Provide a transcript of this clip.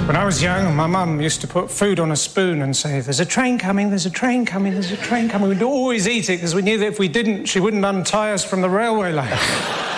When I was young, my mum used to put food on a spoon and say, "There's a train coming, there's a train coming, there's a train coming." We'd always eat it because we knew that if we didn't, she wouldn't untie us from the railway line.